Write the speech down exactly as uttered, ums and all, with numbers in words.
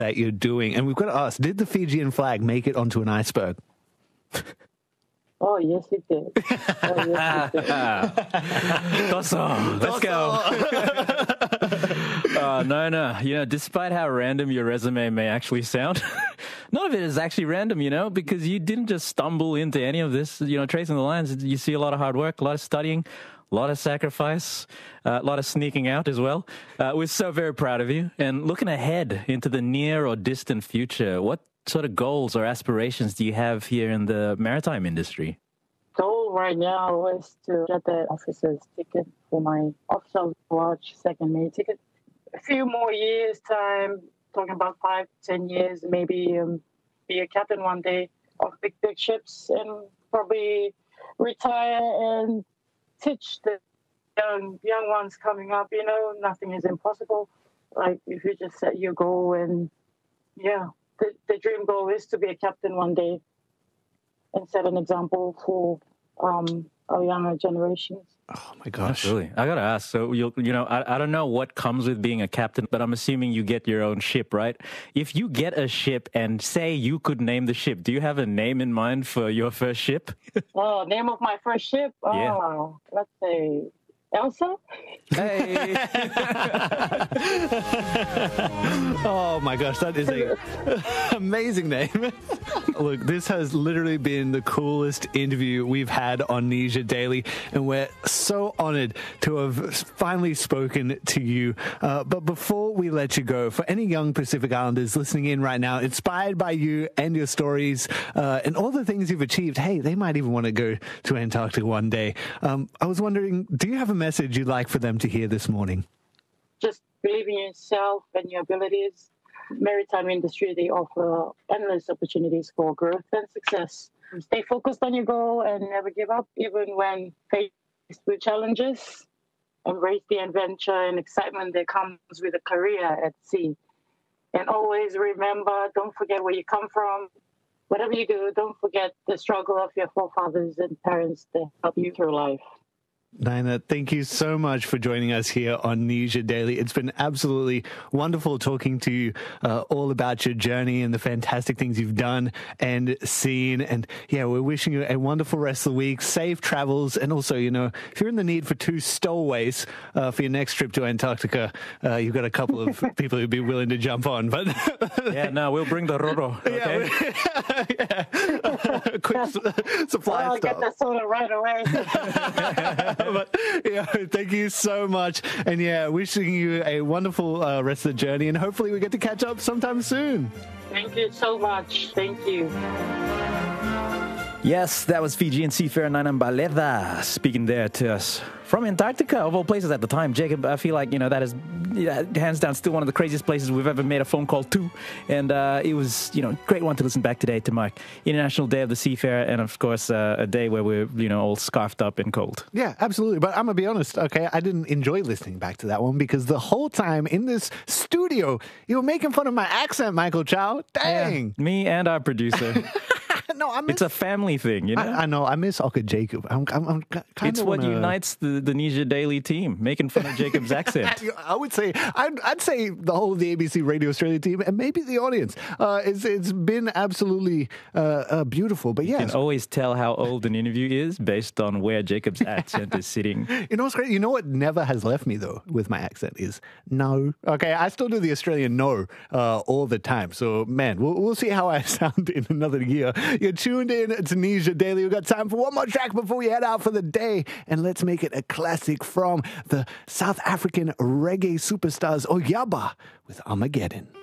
that you're doing. And we've got to ask, did the Fijian flag make it onto an iceberg? Oh, yes, it did. Oh, yes, it did. Awesome. Let's go. uh, no, no. You know, despite how random your resume may actually sound, none of it is actually random, you know, because you didn't just stumble into any of this, you know, tracing the lines. You see a lot of hard work, a lot of studying, a lot of sacrifice, uh, a lot of sneaking out as well. Uh, we're so very proud of you. And looking ahead into the near or distant future, what sort of goals or aspirations do you have here in the maritime industry? Goal right now is to get the officer's ticket for my officer watch second mate ticket. A few more years time, talking about five, ten years, maybe um, be a captain one day of big, big ships and probably retire and teach the young, young ones coming up, you know, nothing is impossible. Like if you just set your goal and yeah, the, the dream goal is to be a captain one day and set an example for um, our younger generations. Oh my gosh. Absolutely. I got to ask. So, you you know, I, I don't know what comes with being a captain, but I'm assuming you get your own ship, right? If you get a ship and say you could name the ship, do you have a name in mind for your first ship? Oh, name of my first ship? Oh, yeah. Let's say Elsa? Hey! Oh my gosh, that is an amazing name. Look, this has literally been the coolest interview we've had on Nesia Daily, and we're so honored to have finally spoken to you. Uh, but before we let you go, for any young Pacific Islanders listening in right now, inspired by you and your stories uh, and all the things you've achieved, hey, they might even want to go to Antarctica one day. Um, I was wondering, do you have a message you'd like for them to hear this morning? Just believe in yourself and your abilities. Maritime industry, they offer endless opportunities for growth and success. Stay focused on your goal and never give up, even when faced with challenges. Embrace the adventure and excitement that comes with a career at sea. And always remember, don't forget where you come from. Whatever you do, don't forget the struggle of your forefathers and parents that help you through life. Naina, thank you so much for joining us here on Nesia Daily. It's been absolutely wonderful talking to you uh, all about your journey and the fantastic things you've done and seen. And yeah, we're wishing you a wonderful rest of the week, safe travels. And also, you know, if you're in the need for two stowaways uh, for your next trip to Antarctica, uh, you've got a couple of people who'd be willing to jump on. But yeah, no, we will bring the Roro. Okay? Yeah, yeah. Quick supply I'll stuff. get that soda right away. But yeah, thank you so much, and yeah, wishing you a wonderful uh, rest of the journey, and hopefully we get to catch up sometime soon. Thank you so much. Thank you. Yes, that was Fijian seafarer Naina Mbaleda speaking there to us from Antarctica, of all places at the time. Jacob, I feel like, you know, that is yeah, hands down still one of the craziest places we've ever made a phone call to. And uh, it was, you know, great one to listen back today to mark International Day of the Seafarer, and of course uh, a day where we're, you know, all scarfed up and cold. Yeah, absolutely. But I'm going to be honest, okay, I didn't enjoy listening back to that one because the whole time in this studio, you were making fun of my accent, Michael Chow. Dang. Yeah, me and our producer. No, I miss, it's a family thing, you know. I, I know. I miss Oka Jacob. I'm, I'm, I'm kind it's of what wanna... unites the, the Nesia Daily team, making fun of Jacob's accent. I would say, I'd, I'd say the whole of the A B C Radio Australia team and maybe the audience. Uh, it's it's been absolutely uh, uh, beautiful. But yes, you can always tell how old an interview is based on where Jacob's accent is sitting. You know what's great? You know what never has left me though with my accent is no. Okay, I still do the Australian no uh, all the time. So man, we'll, we'll see how I sound in another year. You're tuned in to Nesia Daily. We've got time for one more track before we head out for the day. And let's make it a classic from the South African reggae superstars Oyaba with Armageddon.